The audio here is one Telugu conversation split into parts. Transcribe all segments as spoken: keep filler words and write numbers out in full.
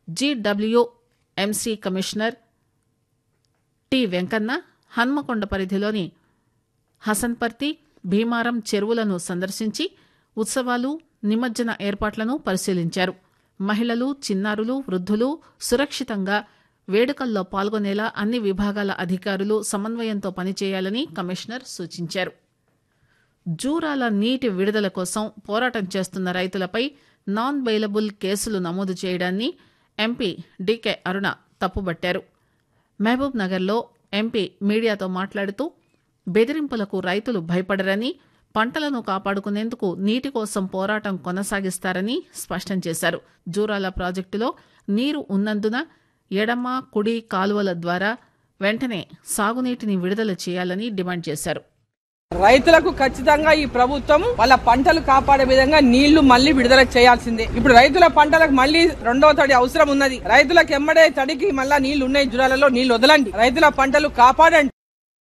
GWMC commissioner T Venkanna Hanamkonda పరిధిలోని హసన్పర్తి, భీమారం చెరువులను సందర్శించి ఉత్సవాలు, నిమజ్జన ఏర్పాట్లను పరిశీలించారు. మహిళలు, చిన్నారులు, వృద్ధులు సురక్షితంగా వేడుకల్లో పాల్గొనేలా అన్ని విభాగాల అధికారులు సమన్వయంతో పనిచేయాలని కమిషనర్ సూచించారు. జూరాల నీటి విడుదల కోసం పోరాటం చేస్తున్న రైతులపై నాన్ బెయిలబుల్ కేసులు నమోదు చేయడాన్ని ఎంపీ డీకే అరుణ తప్పుబట్టారు. మహబూబ్ నగర్లో ఎంపీ మీడియాతో మాట్లాడుతూ బెదిరింపులకు రైతులు భయపడరని, పంటలను కాపాడుకునేందుకు నీటి కోసం పోరాటం కొనసాగిస్తారని స్పష్టం చేశారు. జూరాల ప్రాజెక్టులో నీరు ఉన్నందున ఎడమ, కుడి కాలువల ద్వారా వెంటనే సాగునీటిని విడుదల చేయాలని డిమాండ్ చేశారు. రైతులకు ఖచ్చితంగా ఈ ప్రభుత్వం వాళ్ళ పంటలు కాపాడే విధంగా నీళ్లు మళ్లీ విడుదల చేయాల్సిందే. ఇప్పుడు రైతుల పంటలకు మళ్లీ రెండో తడి అవసరం ఉన్నది. రైతులకు ఎమ్మడే తడికి మళ్ళా నీళ్లు ఉన్నాయి, జూరాలలో నీళ్లు వదలండి, రైతుల పంటలు కాపాడండి.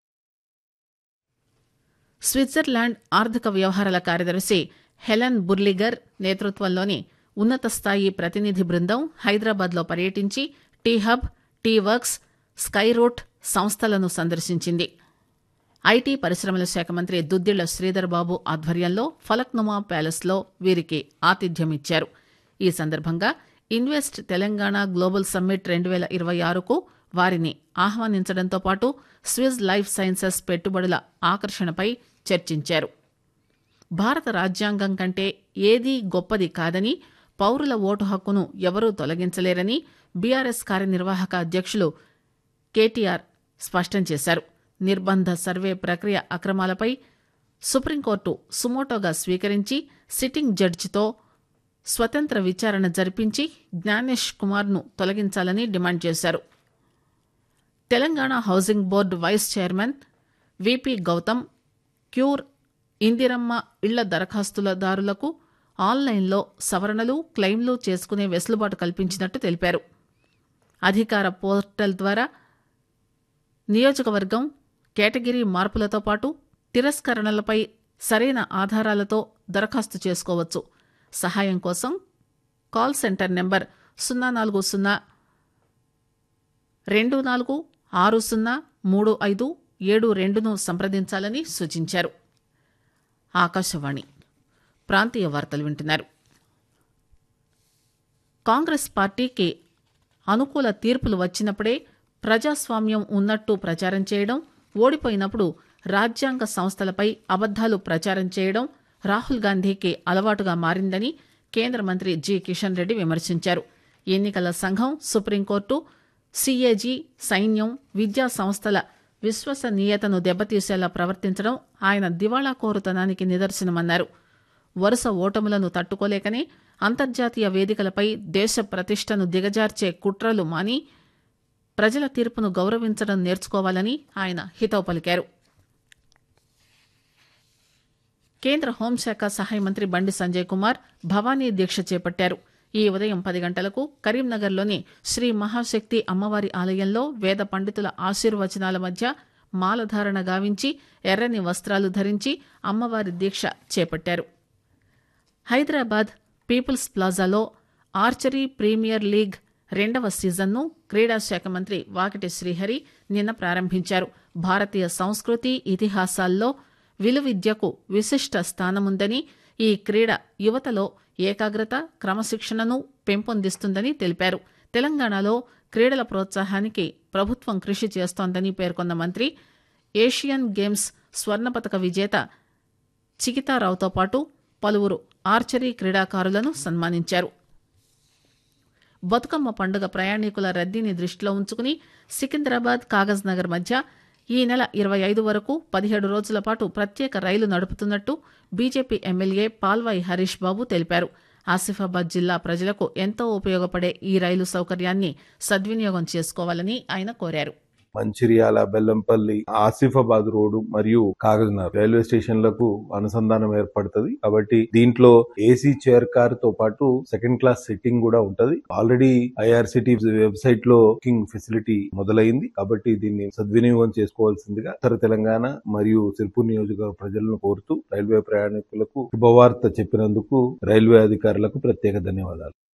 స్విట్జర్లాండ్ ఆర్థిక వ్యవహారాల కార్యదర్శి హెలెన్ బుర్లిగర్ నేతృత్వంలోని ఉన్నత స్థాయి ప్రతినిధి బృందం హైదరాబాద్లో పర్యటించి tea hub, T works, Skyroot సంస్థలను సందర్శించింది. ఐటీ పరిశ్రమల శాఖ మంత్రి దుద్దిళ్ల శ్రీధర్ బాబు ఆధ్వర్యంలో ఫలక్నుమా ప్యాలెస్లో వీరికి ఆతిథ్యమిచ్చారు. ఈ సందర్భంగా ఇన్వెస్ట్ తెలంగాణ గ్లోబల్ సమ్మిట్ రెండు వేల ఇరవై ఆరుకు వారిని ఆహ్వానించడంతో పాటు స్విస్ లైఫ్ సైన్సెస్ పెట్టుబడుల ఆకర్షణపై చర్చించారు. భారత రాజ్యాంగం కంటే ఏదీ గొప్పది కాదని, పౌరుల ఓటు హక్కును ఎవరూ తొలగించలేరని బీఆర్ఎస్ కార్యనిర్వాహక అధ్యక్షులు కేటీఆర్ స్పష్టం చేశారు. నిర్బంధ సర్వే ప్రక్రియ అక్రమాలపై సుప్రీంకోర్టు సుమోటోగా స్వీకరించి సిట్టింగ్ జడ్జితో స్వతంత్ర విచారణ జరిపించి జ్ఞానేష్ కుమార్ను తొలగించాలని డిమాండ్ చేశారు. Telangana housing board vice chairman VP Gautam cure Indiramma ఇళ్ల దరఖాస్తుదారులకు ఆన్లైన్లో సవరణలు, క్లెయిమ్లు చేసుకునే వెసులుబాటు కల్పించినట్టు తెలిపారు. అధికార పోర్టల్ ద్వారా నియోజకవర్గం, కేటగిరీ మార్పులతో పాటు తిరస్కరణలపై సరైన ఆధారాలతో దరఖాస్తు చేసుకోవచ్చు. సహాయం కోసం కాల్ సెంటర్ నెంబర్ సున్నా నాలుగు సున్నా రెండు నాలుగు ఆరు సున్నా మూడు ఐదు ఏడు రెండును సంప్రదించాలని సూచించారు. ఆకాశవాణి ప్రాంతీయ వార్తలు వింటున్నారు. కాంగ్రెస్ పార్టీకి అనుకూల తీర్పులు వచ్చినప్పుడే ప్రజాస్వామ్యం ఉన్నట్టు ప్రచారం చేయడం, ఓడిపోయినప్పుడు రాజ్యాంగ సంస్థలపై అబద్దాలు ప్రచారం చేయడం రాహుల్ గాంధీకి అలవాటుగా మారిందని కేంద్ర మంత్రి జి కిషన్ రెడ్డి విమర్శించారు. ఎన్నికల సంఘం, సుప్రీంకోర్టు, సీఏజీ, సైన్యం, విద్యా సంస్థల విశ్వసనీయతను దెబ్బతీసేలా ప్రవర్తించడం ఆయన దివాళా కోరుతనానికి నిదర్శనమన్నారు. వరుస ఓటములను తట్టుకోలేకనే అంతర్జాతీయ వేదికలపై దేశ ప్రతిష్టను దిగజార్చే కుట్రలు మాని ప్రజల తీర్పును గౌరవించడం నేర్చుకోవాలని ఆయన హితవు పలికారు. కేంద్ర హోంశాఖ సహాయ మంత్రి బండి సంజయ్ కుమార్ భవానీ దీక్ష చేపట్టారు. ఈ ఉదయం పది గంటలకు కరీంనగర్లోని శ్రీ మహాశక్తి అమ్మవారి ఆలయంలో వేద పండితుల ఆశీర్వచనాల మధ్య మాలధారణ గావించి ఎర్రని వస్త్రాలు ధరించి అమ్మవారి దీక్ష చేపట్టారు. Hyderabad peoples ప్లాజాలో archery premier league రెండవ సీజన్ను క్రీడాశాఖ మంత్రి వాకిటి శ్రీహరి నిన్న ప్రారంభించారు. భారతీయ సంస్కృతి, ఇతిహాసాల్లో విలువిద్యకు విశిష్ట స్థానముందని, ఈ క్రీడ యువతలో ఏకాగ్రత, క్రమశిక్షణను పెంపొందిస్తుందని తెలిపారు. తెలంగాణలో క్రీడల ప్రోత్సాహానికి ప్రభుత్వం కృషి చేస్తోందని పేర్కొన్న మంత్రి ఏషియన్ గేమ్స్ స్వర్ణ పతక విజేత చికితారావుతో పాటు పలువురు ఆర్చరీ క్రీడాకారులను సన్మానించారు. బతుకమ్మ పండుగ ప్రయాణికుల రద్దీని దృష్టిలో ఉంచుకుని సికింద్రాబాద్, కాగజ్ నగర్ మధ్య ఈ నెల ఇరవై ఐదు వరకు పదిహేడు రోజుల పాటు ప్రత్యేక రైలు నడుపుతున్నట్టు బీజేపీ ఎమ్మెల్యే పాల్వాయి హరీష్ బాబు తెలిపారు. ఆసిఫాబాద్ జిల్లా ప్రజలకు ఎంతో ఉపయోగపడే ఈ రైలు సౌకర్యాన్ని సద్వినియోగం చేసుకోవాలని ఆయన కోరారు. మంచిర్యాల, బెల్లంపల్లి, ఆసిఫాబాద్ రోడ్డు మరియు కాగజ్నగర్ రైల్వే స్టేషన్లకు అనుసంధానం ఏర్పడుతుంది. కాబట్టి దీంట్లో ఏసీ చైర్ కార్ తో పాటు సెకండ్ క్లాస్ సిట్టింగ్ కూడా ఉంటది. ఆల్రెడీ ఐఆర్సిటీ వెబ్సైట్ లో బుకింగ్ ఫెసిలిటీ మొదలైంది. కాబట్టి దీన్ని సద్వినియోగం చేసుకోవాల్సిందిగా ఉత్తర తెలంగాణ మరియు సిర్పూర్ నియోజకవర్గ ప్రజలను కోరుతూ రైల్వే ప్రయాణికులకు శుభవార్త చెప్పినందుకు రైల్వే అధికారులకు ప్రత్యేక ధన్యవాదాలు.